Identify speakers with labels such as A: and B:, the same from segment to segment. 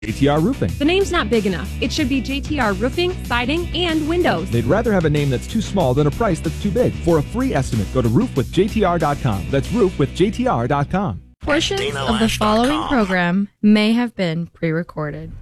A: JTR Roofing.
B: The name's not big enough. It should be JTR Roofing, Siding, and Windows.
A: They'd rather have a name that's too small than a price that's too big. For a free estimate, go to roofwithjtr.com. That's roofwithjtr.com.
C: Portions of the following program may have been pre-recorded.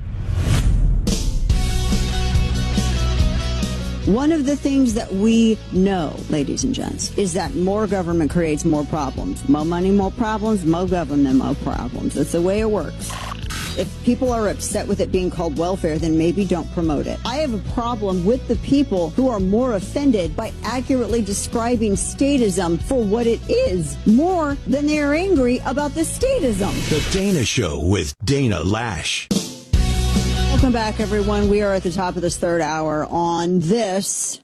D: One of the things that we know, ladies and gents, is that more government creates more problems. More money, more problems. More government, more problems. That's the way it works. If people are upset with it being called welfare, then maybe don't promote it. I have a problem with the people who are more offended by accurately describing statism for what it is, more than they are angry about the statism.
E: The Dana Show with Dana Lash.
D: Welcome back, everyone. We are at the top of this third hour on this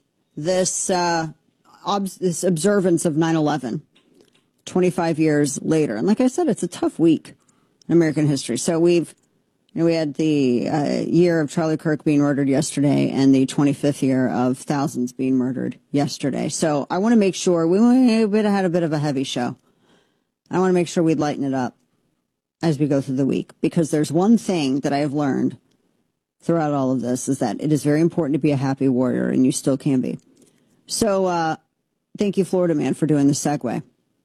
D: observance of 9/11, 25 years later. And like I said, it's a tough week in American history. So we had the year of Charlie Kirk being murdered yesterday and the 25th year of thousands being murdered yesterday. So I want to make sure we had a bit of a heavy show. I want to make sure we lighten it up as we go through the week, because there's one thing that I have learned throughout all of this, is that it is very important to be a happy warrior, and you still can be. So thank you, Florida Man, for doing the segue.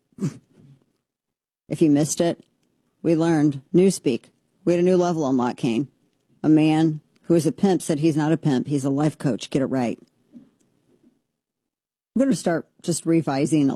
D: If you missed it, we learned Newspeak. We had a new level on Lot Kane. A man who is a pimp said he's not a pimp. He's a life coach. Get it right. I'm going to start just revising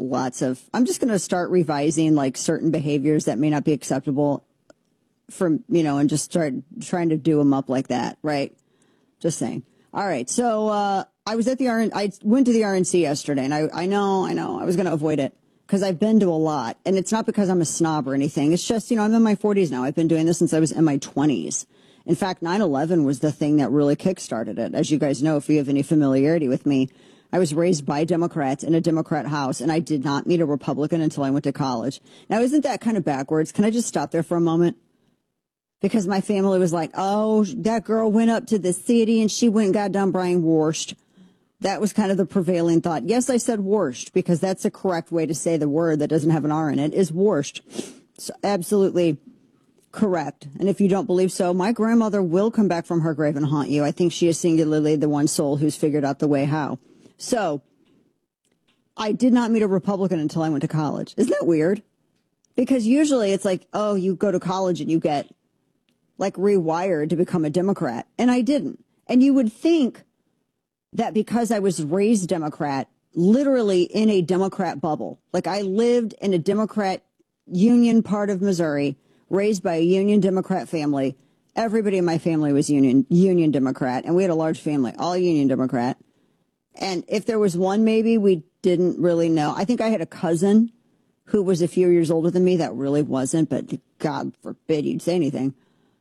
D: like certain behaviors that may not be acceptable from, and just start trying to do them up like that. Right. Just saying. All right. So, I went to the RNC yesterday, and I know I was going to avoid it, because I've been to a lot, and it's not because I'm a snob or anything. It's just, I'm in my 40s now. I've been doing this since I was in my 20s. In fact, 9/11 was the thing that really kickstarted it. As you guys know, if you have any familiarity with me, I was raised by Democrats in a Democrat house, and I did not meet a Republican until I went to college. Now, isn't that kind of backwards? Can I just stop there for a moment? Because my family was like, oh, that girl went up to the city and she went and got done Brian Worst. That was kind of the prevailing thought. Yes, I said Worst, because that's the correct way to say the word that doesn't have an R in it, is Worst. So absolutely correct. And if you don't believe so, my grandmother will come back from her grave and haunt you. I think she is singularly the one soul who's figured out the way how. So I did not meet a Republican until I went to college. Isn't that weird? Because usually it's like, oh, you go to college and you get like rewired to become a Democrat. And I didn't. And you would think that because I was raised Democrat, literally in a Democrat bubble, like I lived in a Democrat union part of Missouri, raised by a union Democrat family. Everybody in my family was union Democrat, and we had a large family, all union Democrat. And if there was one, maybe we didn't really know. I think I had a cousin who was a few years older than me that really wasn't, but God forbid you'd say anything.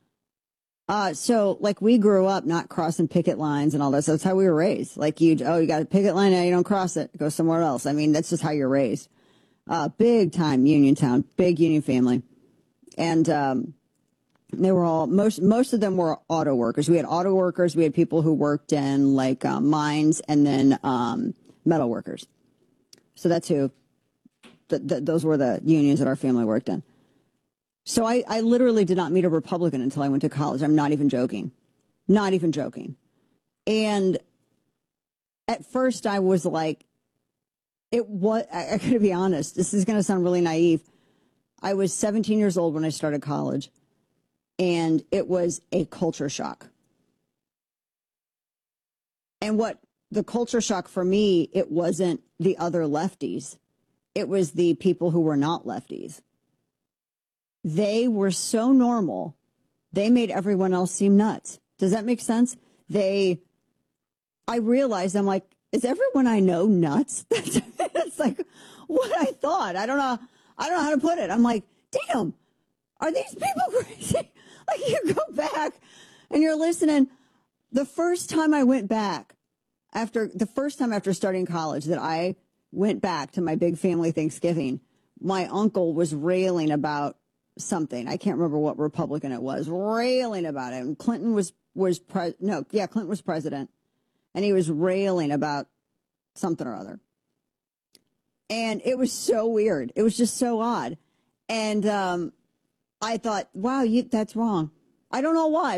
D: So like we grew up not crossing picket lines and all that. So that's how we were raised. Like you got a picket line. Now you don't cross it. Go somewhere else. I mean, that's just how you're raised. Big time union town, big union family. And, they were all, most of them were auto workers. We had auto workers. We had people who worked in like, mines, and then, metal workers. So that's who, those were the unions that our family worked in. So I literally did not meet a Republican until I went to college. I'm not even joking. Not even joking. And at first I was like, I gotta be honest, this is going to sound really naive. I was 17 years old when I started college, and it was a culture shock. And what the culture shock for me, it wasn't the other lefties. It was the people who were not lefties. They were so normal, they made everyone else seem nuts. Does that make sense? I realized, I'm like, is everyone I know nuts? It's like what I thought. I don't know how to put it. I'm like, damn, are these people crazy? Like, you go back and you're listening. The first time I went back, after starting college, that I went back to my big family Thanksgiving, my uncle was railing about something. I can't remember what Republican it was, railing about it. And Clinton was president, and he was railing about something or other. And it was so weird. It was just so odd. And I thought, wow, that's wrong. I don't know why.